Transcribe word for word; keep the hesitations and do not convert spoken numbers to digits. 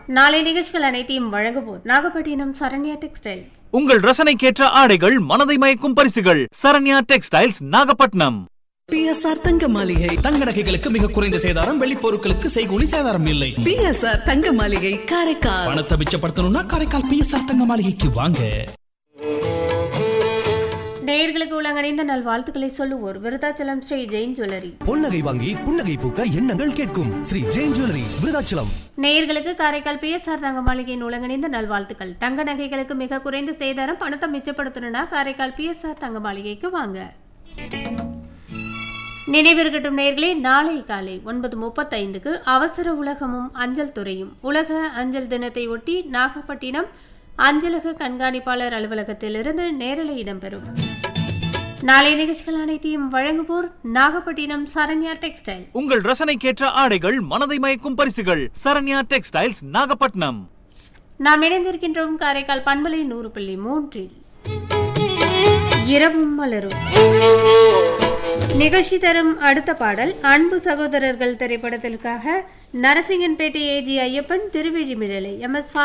நாளை நிகழ்ச்சிகள் அனைத்தையும் வழங்குவோர் நாகப்பட்டினம் சரண்யா டெக்ஸ்டைல். உங்கள் ரசனைக்கேற்ற ஆடைகள், மனதை மயக்கும் பரிசுகள். Saranya textiles, Nagapattinam. B S R தங்க மாளிகை. தங்க நகைகளுக்கு மிக குறைந்த சேதாரம், வெள்ளி பொருட்களுக்கு செய்கூலி சேதாரம் இல்லை. பி எஸ் ஆர் தங்க மாளிகை, காரைக்கால். பணத்தை மிச்சப்படுத்தணும்னா காரைக்கால் பி எஸ் ஆர் தங்க மாளிகைக்கு வாங்க. நேயர்களுக்கு உலகணிந்த நல்வாழ்த்துக்களை சொல்லுவோர் விருதாச்சலம் ஸ்ரீ ஜெயின் ஜுவல்லரி. பொன்னகை வாங்கி புன்னகை பூக்க எண்ணங்கள் கேட்கும் ஸ்ரீ ஜெயின் ஜுவல்லரி, விருதாச்சலம். நேயர்களுக்கு காரைக்கால் பி எஸ் ஆர் தங்க மாளிகையின் உலகணிந்த நல்வாழ்த்துக்கள். தங்க நகைகளுக்கு மிக குறைந்த சேதாரம், பணத்தை மிச்சப்படுத்தணும்னா காரைக்கால் பி எஸ் ஆர் தங்க மாளிகைக்கு வாங்க. நினைவிருக்கட்டும் நேயர்களே, நாளை காலை ஒன்பது முப்பத்தைந்துக்கு அவசர உலகமும் அஞ்சல் துறையும் உலக அஞ்சல் தினத்தை ஒட்டி நாகப்பட்டினம் அஞ்சலக கண்காணிப்பாளர் அலுவலகத்திலிருந்து நேரலை இடம்பெறும். நாளை நிகழ்ச்சிகள் அனைத்தையும் வழங்குவோர் நாகப்பட்டினம் சரண்யா டெக்ஸ்டைல். உங்கள் ரசனைக்கேற்ற ஆடைகள், மனதை மயக்கும் பரிசுகள். சரண்யா டெக்ஸ்டைல்ஸ், நாகப்பட்டினம். நாம் இணைந்திருக்கின்றோம் காரைக்கால் பண்பலை நூறு புள்ளி மூன்றில். இரவும் மலரும் நிகழ்ச்சி தரும் அடுத்த பாடல் அன்பு சகோதரர்கள் திரைப்படத்திற்காக Narasinganpettai A G Ayyappan, Thiruvizhimizhalai M S